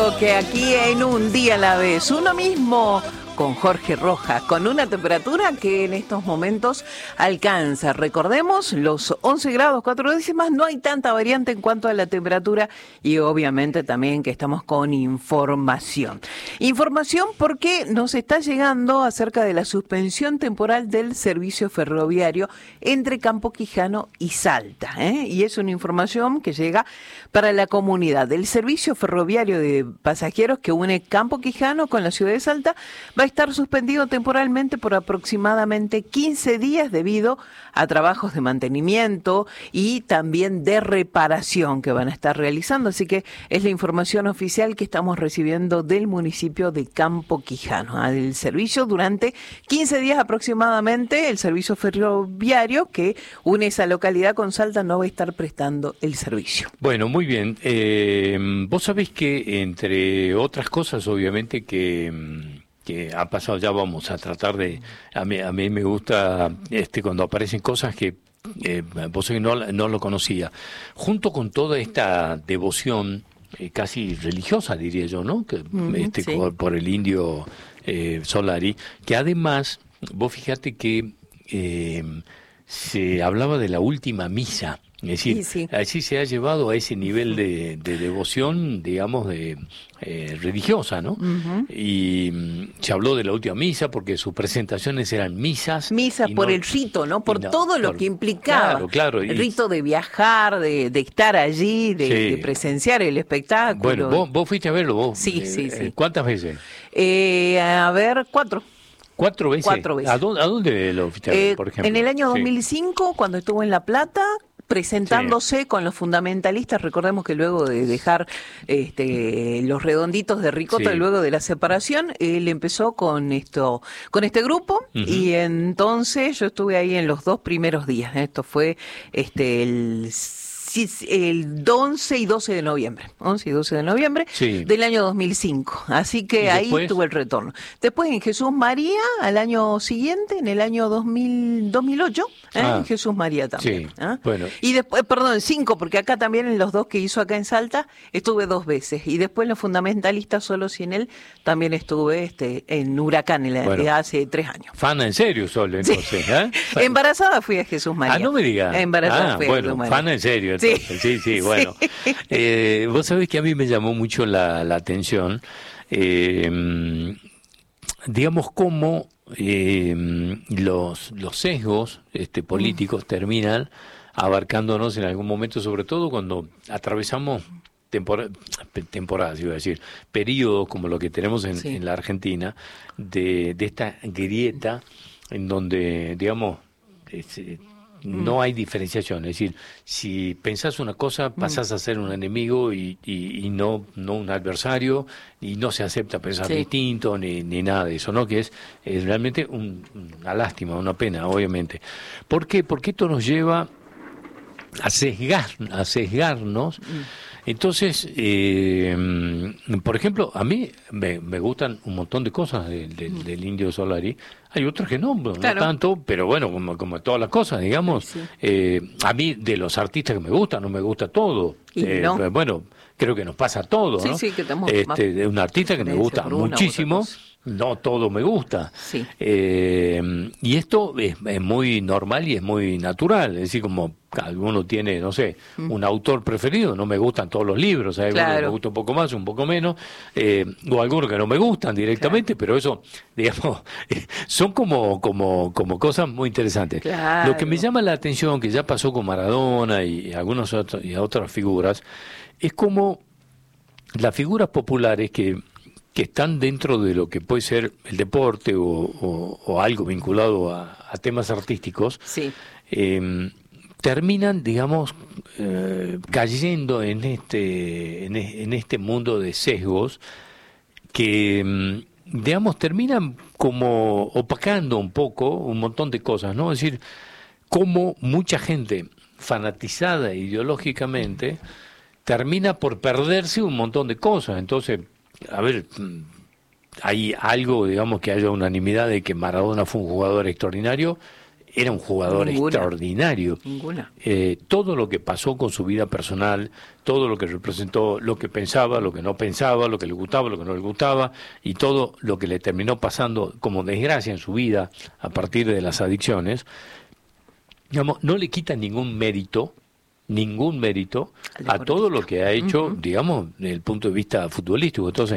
claro que aquí en Un Día a la Vez, uno mismo con Jorge Rojas, con una temperatura que en estos momentos alcanza, recordemos, los 11 grados 4 décimas. No hay tanta variante en cuanto a la temperatura y obviamente también que estamos con información. Información porque nos está llegando acerca de la suspensión temporal del servicio ferroviario entre Campo Quijano y Salta, y es una información que llega para la comunidad. El servicio ferroviario de pasajeros que une Campo Quijano con la ciudad de Salta va a estar suspendido temporalmente por aproximadamente 15 días debido a trabajos de mantenimiento y también de reparación que van a estar realizando. Así que es la información oficial que estamos recibiendo del municipio de Campo Quijano. El servicio durante 15 días aproximadamente, el servicio ferroviario que une esa localidad con Salta no va a estar prestando el servicio. Bueno, muy bien. Vos sabés que, entre otras cosas, obviamente, que ha pasado, ya vamos a tratar de... A mí me gusta cuando aparecen cosas que vos sabés, no lo conocía. Junto con toda esta devoción casi religiosa, diría yo, ¿no? Que, sí, por el indio Solari, que además, vos fíjate que se hablaba de la última misa. Es decir, sí, así se ha llevado a ese nivel de devoción, digamos, religiosa, ¿no? Uh-huh. Y se habló de la última misa porque sus presentaciones eran misas. Misas por el rito, ¿no? Por todo lo que implicaba. Claro. El rito de viajar, de estar allí, de presenciar el espectáculo. Bueno, vos fuiste a verlo, vos. Sí. ¿Cuántas veces? 4. 4 veces. 4 veces. ¿A dónde lo fuiste a ver, por ejemplo? En el año 2005, cuando estuvo en La Plata, presentándose con los fundamentalistas. Recordemos que luego de dejar los redonditos de ricota, luego de la separación, él empezó con este grupo, uh-huh, y entonces yo estuve ahí en los 2 primeros días. Esto fue el 11 y 12 de noviembre, 11 y 12 de noviembre del año 2005. Así que ahí tuve el retorno. Después en Jesús María, al año siguiente, en el año 2008, en Jesús María también. Sí. Bueno. Y después, 5, porque acá también en los 2 que hizo acá en Salta, estuve 2 veces. Y después los fundamentalistas solo sin él, también estuve en Huracán hace 3 años. Fan en serio solo, entonces. Sí. Embarazada fui a Jesús María. No me digas. Embarazada fui a Jesús María. Fan en serio. Sí, bueno. Vos sabés que a mí me llamó mucho la atención, digamos, cómo los sesgos políticos terminan abarcándonos en algún momento, sobre todo cuando atravesamos temporadas, iba a decir, periodos como lo que tenemos en la Argentina, de esta grieta en donde, digamos, no hay diferenciación. Es decir, si pensás una cosa, pasás a ser un enemigo y no un adversario, y no se acepta pensar distinto ni nada de eso, ¿no? Que es realmente una lástima, una pena, obviamente. ¿Por qué? Porque esto nos lleva a sesgarnos. Entonces, por ejemplo, a mí me gustan un montón de cosas del Indio Solari. Hay otras que no tanto, pero bueno, como todas las cosas, digamos. Sí. A mí, de los artistas que me gustan, no me gusta todo. Bueno, creo que nos pasa a todos, ¿no? Sí, que estamos de un artista que me gusta muchísimo, no todo me gusta. Sí. Y esto es muy normal y es muy natural. Es decir, como alguno tiene, no sé, un autor preferido, no me gustan todos los libros, hay algunos que me gustan un poco más, un poco menos, o algunos que no me gustan directamente, pero eso, digamos, son como cosas muy interesantes. Lo que me llama la atención, que ya pasó con Maradona y otras figuras, es como las figuras populares que están dentro de lo que puede ser el deporte o algo vinculado a temas artísticos, terminan, digamos, cayendo en este mundo de sesgos que, digamos, terminan como opacando un poco un montón de cosas, ¿no? Es decir, como mucha gente fanatizada ideológicamente termina por perderse un montón de cosas. Entonces, a ver, hay algo, digamos, que haya unanimidad de que Maradona fue un jugador extraordinario. era un jugador extraordinario. Todo lo que pasó con su vida personal, todo lo que representó, lo que pensaba, lo que no pensaba, lo que le gustaba, lo que no le gustaba, y todo lo que le terminó pasando como desgracia en su vida a partir de las adicciones, digamos, no le quita ningún mérito a todo lo que ha hecho, digamos, desde el punto de vista futbolístico. Entonces,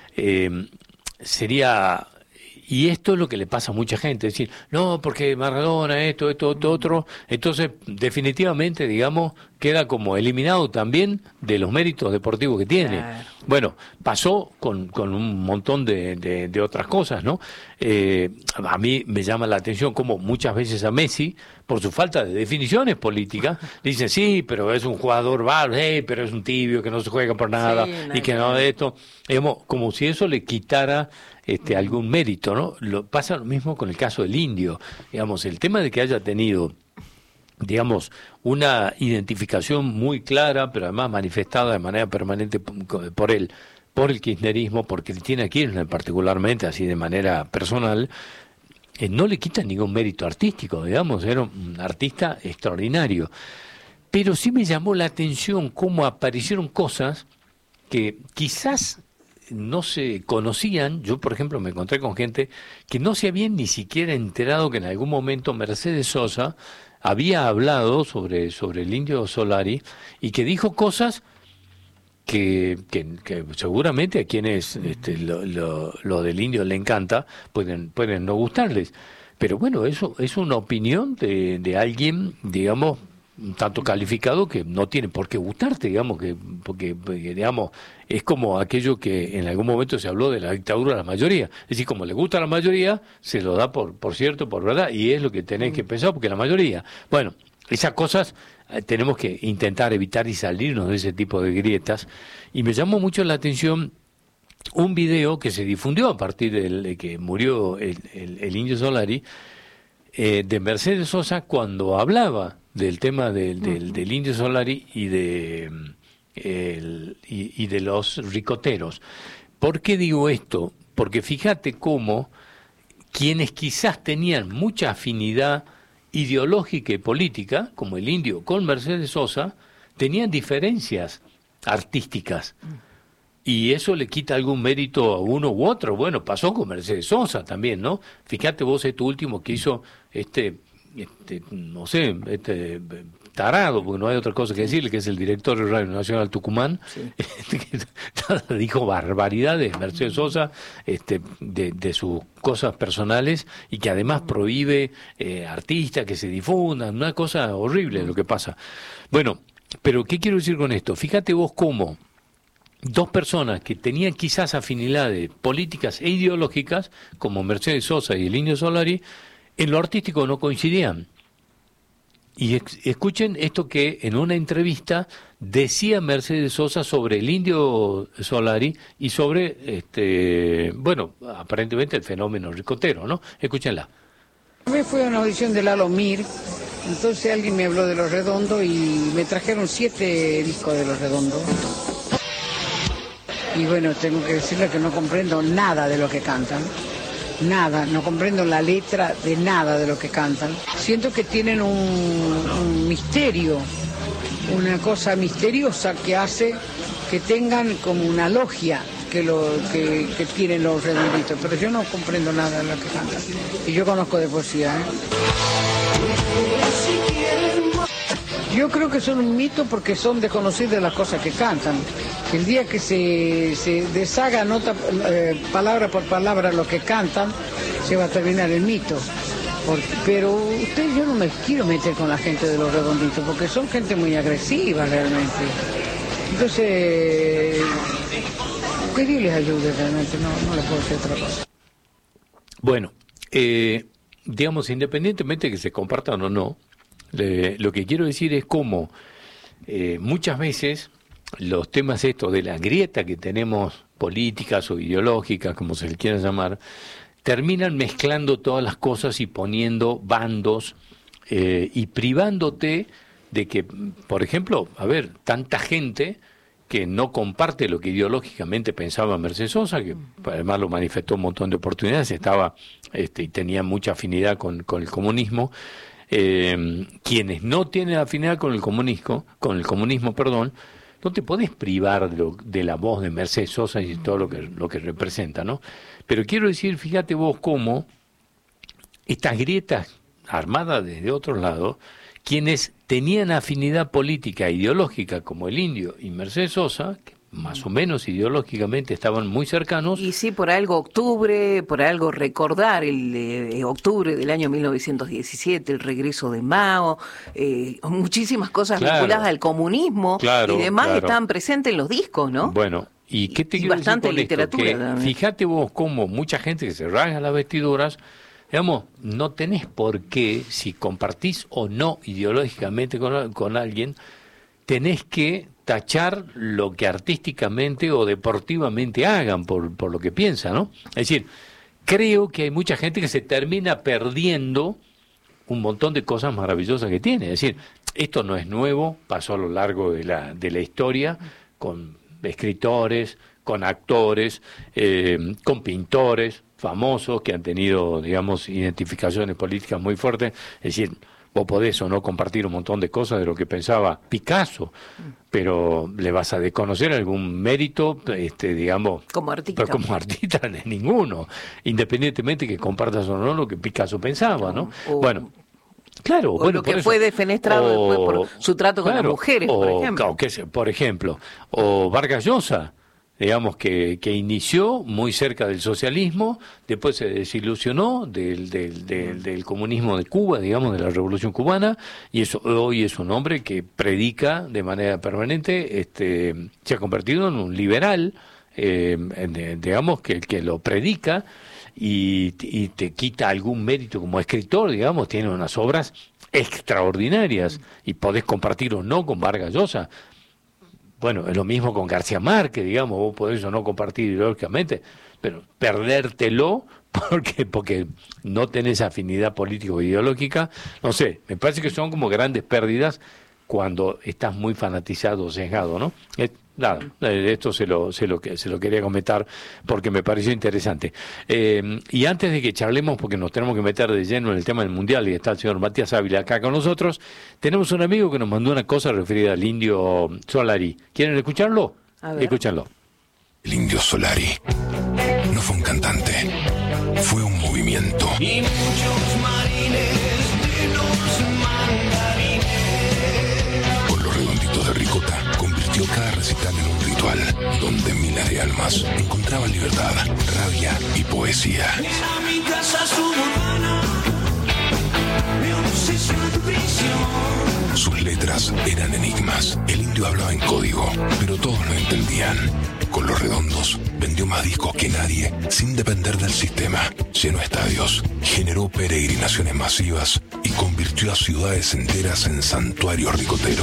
sería... Y esto es lo que le pasa a mucha gente, es decir, no, porque Maradona, esto, otro, entonces definitivamente, digamos, queda como eliminado también de los méritos deportivos que tiene. Claro. Bueno, pasó con un montón de otras cosas, ¿no? A mí me llama la atención como muchas veces a Messi, por su falta de definiciones políticas, dicen, sí, pero es un jugador bárbaro, pero es un tibio que no se juega por nada, y que no de esto, digamos, como si eso le quitara algún mérito, ¿no? Pasa lo mismo con el caso del Indio, digamos, el tema de que haya tenido, digamos, una identificación muy clara, pero además manifestada de manera permanente por el kirchnerismo, por Cristina Kirchner particularmente, así de manera personal, no le quita ningún mérito artístico, digamos, era un artista extraordinario. Pero sí me llamó la atención cómo aparecieron cosas que quizás no se conocían. Yo, por ejemplo, me encontré con gente que no se habían ni siquiera enterado que en algún momento Mercedes Sosa había hablado sobre el Indio Solari y que dijo cosas que seguramente a quienes lo del Indio le encanta pueden no gustarles. Pero bueno, eso es una opinión de alguien, digamos, un tanto calificado, que no tiene por qué gustarte, digamos, porque digamos, es como aquello que en algún momento se habló de la dictadura de la mayoría. Es decir, como le gusta a la mayoría, se lo da por cierto, por verdad, y es lo que tenés que pensar, porque la mayoría. Bueno, esas cosas tenemos que intentar evitar y salirnos de ese tipo de grietas. Y me llamó mucho la atención un video que se difundió a partir de que murió el Indio Solari, de Mercedes Sosa, cuando hablaba del tema del Indio Solari y de los ricoteros. ¿Por qué digo esto? Porque fíjate cómo quienes quizás tenían mucha afinidad ideológica y política, como el Indio con Mercedes Sosa, tenían diferencias artísticas. Y eso le quita algún mérito a uno u otro. Bueno, pasó con Mercedes Sosa también, ¿no? Fíjate vos esto último que hizo no sé, tarado, porque no hay otra cosa que decirle, que es el director de Radio Nacional Tucumán, que dijo barbaridades, Mercedes Sosa, de sus cosas personales, y que además prohíbe artistas que se difundan, una cosa horrible lo que pasa. Bueno, pero ¿qué quiero decir con esto? Fíjate vos cómo dos personas que tenían quizás afinidades políticas e ideológicas, como Mercedes Sosa y el Indio Solari, en lo artístico no coincidían. Y escuchen esto que en una entrevista decía Mercedes Sosa sobre el Indio Solari y sobre, bueno, aparentemente el fenómeno ricotero, ¿no? Escúchenla. Me fui a una audición de Lalo Mir, entonces alguien me habló de Los Redondos y me trajeron 7 discos de Los Redondos. Y bueno, tengo que decirle que no comprendo nada de lo que cantan. Nada, no comprendo la letra de nada de lo que cantan. Siento que tienen un misterio, una cosa misteriosa que hace que tengan como una logia que tienen Los Redonditos, pero yo no comprendo nada de lo que cantan. Y yo conozco de poesía, Yo creo que son un mito porque son desconocidas las cosas que cantan. El día que se deshaga palabra por palabra lo que cantan, se va a terminar el mito. Pero yo no me quiero meter con la gente de Los Redonditos, porque son gente muy agresiva realmente. Entonces, que Dios les ayude realmente, no les puedo decir otra cosa. Bueno, digamos, independientemente de que se compartan o no, lo que quiero decir es cómo muchas veces los temas estos de la grieta que tenemos, políticas o ideológicas, como se le quiera llamar, terminan mezclando todas las cosas y poniendo bandos y privándote de que, por ejemplo, tanta gente que no comparte lo que ideológicamente pensaba Mercedes Sosa, que además lo manifestó un montón de oportunidades, estaba y tenía mucha afinidad con el comunismo. Quienes no tienen afinidad con el comunismo, no te podés privar de la voz de Mercedes Sosa y todo lo que representa, ¿no? Pero quiero decir, fíjate vos cómo estas grietas armadas desde otro lado, quienes tenían afinidad política e ideológica como el Indio y Mercedes Sosa, que más o menos ideológicamente estaban muy cercanos. Y sí, por algo recordar el octubre del año 1917, el regreso de Mao, muchísimas cosas vinculadas al comunismo y demás estaban presentes en los discos, ¿no? Bueno, ¿y qué te quiero decir con esto? Que fíjate vos cómo mucha gente que se rasga las vestiduras, digamos, no tenés por qué, si compartís o no ideológicamente con alguien, tenés que tachar lo que artísticamente o deportivamente hagan por lo que piensan, ¿no? Es decir, creo que hay mucha gente que se termina perdiendo un montón de cosas maravillosas que tiene. Es decir, esto no es nuevo, pasó a lo largo de la historia con escritores, con actores, con pintores famosos que han tenido, digamos, identificaciones políticas muy fuertes. Es decir, vos podés o no compartir un montón de cosas de lo que pensaba Picasso, pero le vas a desconocer algún mérito, digamos, como artista. Pero como artista de ninguno, independientemente que compartas o no lo que Picasso pensaba, ¿no? Bueno, claro, o lo que fue defenestrado después por su trato con las mujeres, por ejemplo. Por ejemplo, o Vargas Llosa, digamos, que inició muy cerca del socialismo, después se desilusionó del comunismo de Cuba, digamos, de la Revolución Cubana, y hoy es un hombre que predica de manera permanente, se ha convertido en un liberal, digamos, que lo predica y te quita algún mérito como escritor, digamos, tiene unas obras extraordinarias, y podés compartir o no con Vargas Llosa. Bueno, es lo mismo con García Márquez, digamos, vos podés o no compartir ideológicamente, pero perdértelo porque no tenés afinidad política o ideológica, no sé, me parece que son como grandes pérdidas cuando estás muy fanatizado o sesgado, ¿no? Nada, esto se lo quería comentar porque me pareció interesante. Y antes de que charlemos, porque nos tenemos que meter de lleno en el tema del Mundial, y está el señor Matías Ávila acá con nosotros, tenemos un amigo que nos mandó una cosa referida al Indio Solari. ¿Quieren escucharlo? Escúchanlo. El Indio Solari no fue un cantante, fue un movimiento. Y muchos marines de los mandarines. Con los redonditos de ricota, convirtió cada recital en un ritual, donde miles de almas encontraban libertad, rabia y poesía. Era mi casa suburbana, mi obsesión, prisión. Sus letras eran enigmas. El Indio hablaba en código, pero todos lo entendían. Con Los Redondos vendió más discos que nadie sin depender del sistema. Llenó estadios, generó peregrinaciones masivas y convirtió a ciudades enteras en santuarios ricoteros.